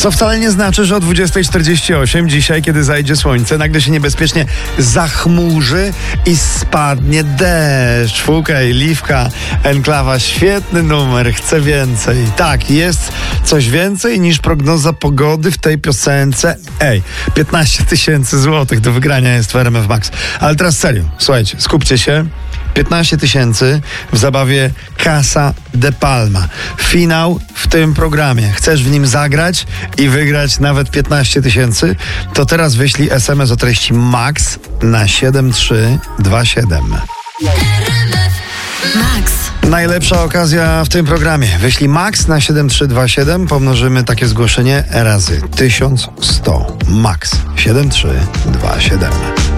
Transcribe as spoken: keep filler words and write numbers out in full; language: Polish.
Co wcale nie znaczy, że o dwudziesta czterdzieści osiem dzisiaj, kiedy zajdzie słońce, nagle się niebezpiecznie zachmurzy i spadnie deszcz. Fukaj, Liwka, Enklawa, świetny numer, chcę więcej. Tak, jest coś więcej niż prognoza pogody w tej piosence. Ej, piętnaście tysięcy złotych do wygrania jest w R M F Max. Ale teraz serio, słuchajcie, skupcie się. piętnaście tysięcy w zabawie Casa de Palma. Finał w tym programie. Chcesz w nim zagrać i wygrać nawet piętnaście tysięcy? To teraz wyślij es em es o treści MAX na siedem trzy dwa siedem. Max. Najlepsza okazja w tym programie. Wyślij MAX na siedem trzy dwa siedem. Pomnożymy takie zgłoszenie razy tysiąc sto. MAX siedem trzy dwa siedem.